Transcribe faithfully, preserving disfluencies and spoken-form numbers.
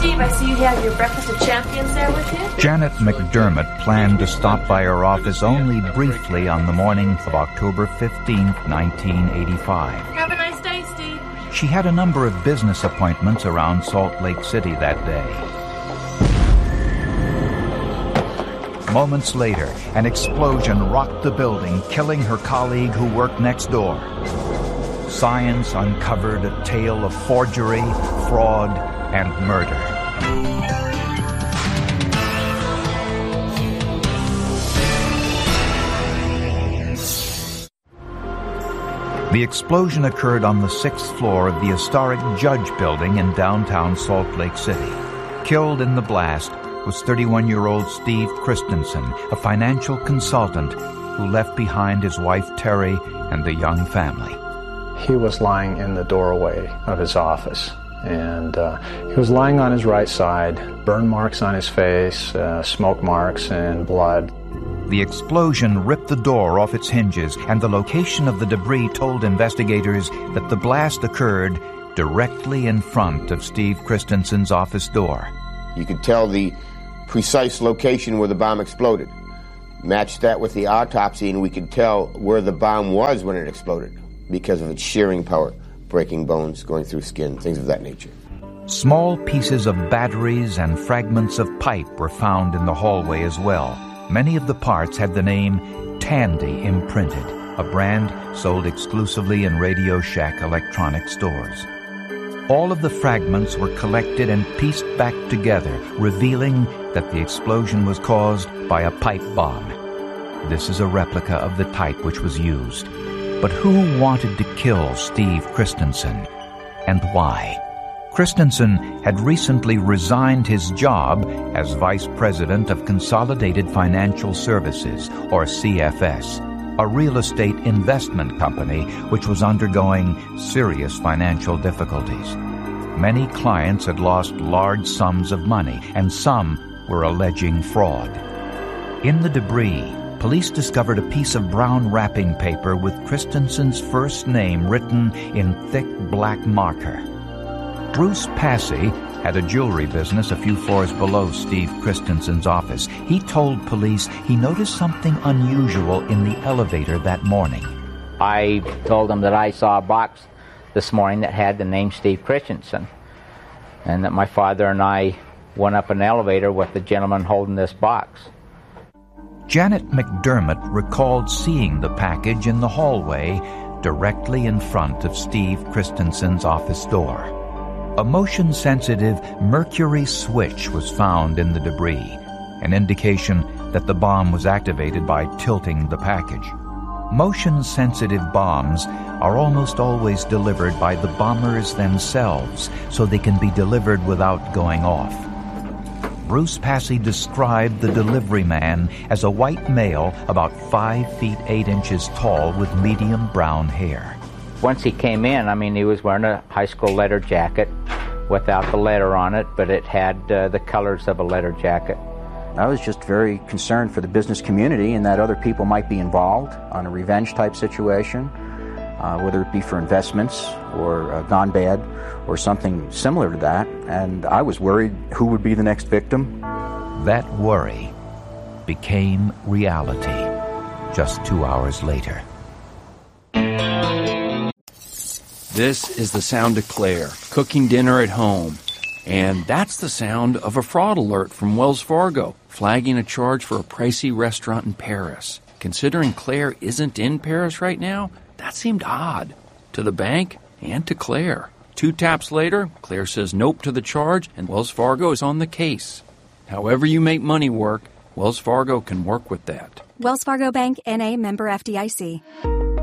Steve, I see you have your Breakfast of Champions there with you. Janet McDermott planned to stop by her office only briefly on the morning of October fifteenth, nineteen eighty-five. Have a nice day, Steve. She had a number of business appointments around Salt Lake City that day. Moments later, an explosion rocked the building, killing her colleague who worked next door. Science uncovered a tale of forgery, fraud, and murder. The explosion occurred on the sixth floor of the historic Judge Building in downtown Salt Lake City. Killed in the blast was thirty-one-year-old Steve Christensen, a financial consultant who left behind his wife Terry and a young family. He was lying in the doorway of his office, and uh, he was lying on his right side, burn marks on his face, uh, smoke marks, and blood. The explosion ripped the door off its hinges, and the location of the debris told investigators that the blast occurred directly in front of Steve Christensen's office door. You could tell the precise location where the bomb exploded. Match that with the autopsy, and we could tell where the bomb was when it exploded because of its shearing power, breaking bones, going through skin, things of that nature. Small pieces of batteries and fragments of pipe were found in the hallway as well. Many of the parts had the name Tandy imprinted, a brand sold exclusively in Radio Shack electronic stores. All of the fragments were collected and pieced back together, revealing that the explosion was caused by a pipe bomb. This is a replica of the type which was used. But who wanted to kill Steve Christensen, and why? Christensen had recently resigned his job as Vice President of Consolidated Financial Services, or C F S, a real estate investment company which was undergoing serious financial difficulties. Many clients had lost large sums of money, and some were alleging fraud. In the debris, police discovered a piece of brown wrapping paper with Christensen's first name written in thick black marker. Bruce Passy had a jewelry business a few floors below Steve Christensen's office. He told police he noticed something unusual in the elevator that morning. I told him that I saw a box this morning that had the name Steve Christensen, and that my father and I went up an elevator with the gentleman holding this box. Janet McDermott recalled seeing the package in the hallway directly in front of Steve Christensen's office door. A motion-sensitive mercury switch was found in the debris, an indication that the bomb was activated by tilting the package. Motion-sensitive bombs are almost always delivered by the bombers themselves, so they can be delivered without going off. Bruce Passy described the delivery man as a white male about five feet eight inches tall with medium brown hair. Once he came in, I mean, he was wearing a high school leather jacket without the letter on it, but it had uh, the colors of a leather jacket. I was just very concerned for the business community and that other people might be involved on a revenge-type situation, uh, whether it be for investments or uh, gone bad or something similar to that. And I was worried who would be the next victim. That worry became reality just two hours later. This is the sound of Claire, cooking dinner at home. And that's the sound of a fraud alert from Wells Fargo, flagging a charge for a pricey restaurant in Paris. Considering Claire isn't in Paris right now, that seemed odd to the bank and to Claire. Two taps later, Claire says nope to the charge, and Wells Fargo is on the case. However you make money work, Wells Fargo can work with that. Wells Fargo Bank, N A, member F D I C.